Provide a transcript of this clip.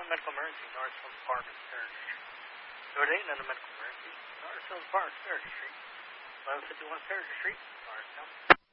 medical emergency, North Hills Park and Third Street. If it ain't another medical emergency, North Hills Park, Third Street. 1151 Third Street, North Hills.